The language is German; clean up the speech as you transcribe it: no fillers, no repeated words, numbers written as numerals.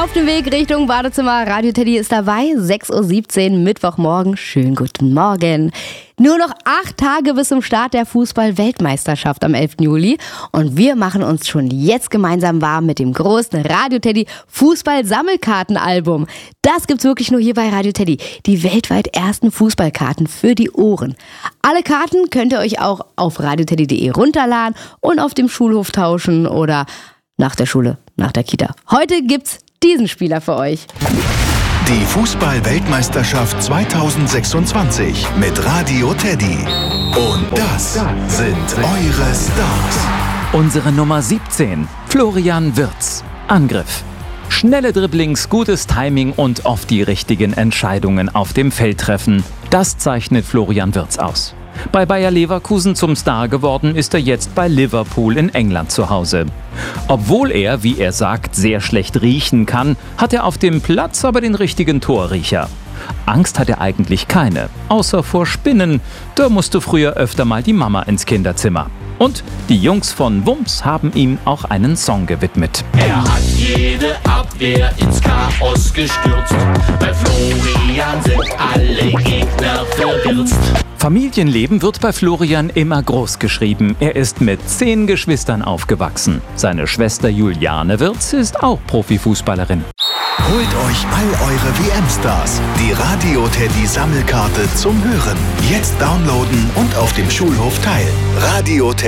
auf dem Weg Richtung Badezimmer. Radio Teddy ist dabei, 6.17 Uhr, Mittwochmorgen. Schönen guten Morgen. Nur noch 8 Tage bis zum Start der Fußball-Weltmeisterschaft am 11. Juli. Und wir machen uns schon jetzt gemeinsam warm mit dem großen Radio Teddy Fußball-Sammelkartenalbum. Das gibt's wirklich nur hier bei Radio Teddy. Die weltweit ersten Fußballkarten für die Ohren. Alle Karten könnt ihr euch auch auf radioteddy.de runterladen und auf dem Schulhof tauschen oder nach der Schule, nach der Kita. Heute gibt's diesen Spieler für euch. Die Fußball-Weltmeisterschaft 2026 mit Radio Teddy. Und das sind eure Stars. Unsere Nummer 17, Florian Wirtz. Angriff. Schnelle Dribblings, gutes Timing und oft die richtigen Entscheidungen auf dem Feld treffen. Das zeichnet Florian Wirtz aus. Bei Bayer Leverkusen zum Star geworden ist er jetzt bei Liverpool in England zu Hause. Obwohl er, wie er sagt, sehr schlecht riechen kann, hat er auf dem Platz aber den richtigen Torriecher. Angst hat er eigentlich keine, außer vor Spinnen. Da musste früher öfter mal die Mama ins Kinderzimmer. Und die Jungs von Wumms haben ihm auch einen Song gewidmet. Er hat jede Abwehr ins Chaos gestürzt. Bei Florian sind alle Gegner verwirrt. Familienleben wird bei Florian immer groß geschrieben. Er ist mit 10 Geschwistern aufgewachsen. Seine Schwester Juliane Wirtz ist auch Profifußballerin. Holt euch all eure WM-Stars. Die Radio Teddy Sammelkarte zum Hören. Jetzt downloaden und auf dem Schulhof teilen. Radio Teddy.